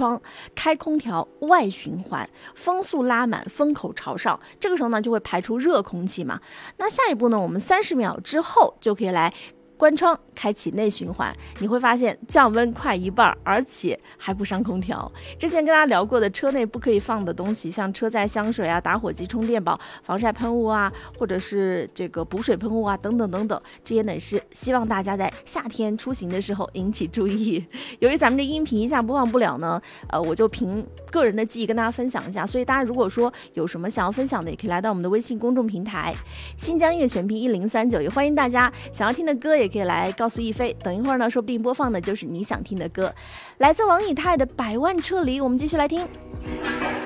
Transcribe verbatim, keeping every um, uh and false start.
窗，开空调外循环，风速拉满，风口朝上，这个时候呢就会排出热空气嘛。那下一步呢，我们三十秒之后就可以来关窗，开启内循环，你会发现降温快一半，而且还不伤空调。之前跟大家聊过的车内不可以放的东西，像车载香水啊、打火机、充电宝、防晒喷雾啊，或者是这个补水喷雾啊，等等等等，这些呢也是希望大家在夏天出行的时候引起注意。由于咱们这音频一下播放不了呢，呃，我就凭个人的记忆跟大家分享一下。所以大家如果说有什么想要分享的，也可以来到我们的微信公众平台新疆音乐全拼一零三九，也欢迎大家想要听的歌也可以来告诉一飞，等一会儿呢说不定播放的就是你想听的歌。来自王以太的百万车里，我们继续来听。